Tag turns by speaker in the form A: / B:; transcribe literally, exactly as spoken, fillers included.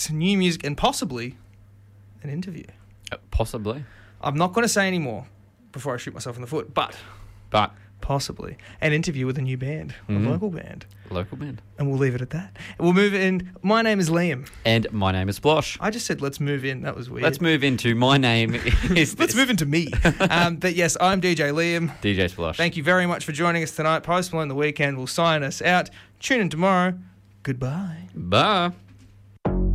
A: new music, and possibly an interview.
B: Uh, possibly.
A: I'm not going to say any more before I shoot myself in the foot, but
B: But
A: possibly an interview with a new band,
B: Mhm.
A: a local band.
B: local band.
A: And we'll leave it at that. We'll move in. My name is Liam.
B: And my name is Blosh.
A: I just said let's move in. That was weird.
B: Let's move into my name is
A: Let's
B: this.
A: move into me. um, but yes, I'm D J Liam.
B: D J Splosh.
A: Thank you very much for joining us tonight. Post Malone The Weekend will sign us out. Tune in tomorrow. Goodbye.
B: Bye.